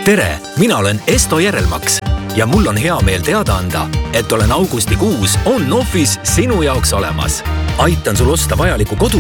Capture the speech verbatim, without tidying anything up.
tere, mina olen Esto Järelmaks ja mul on hea meel teada anda, et olen augustikuus on-offis sinu jaoks olemas. Aitan sul osta vajaliku kodu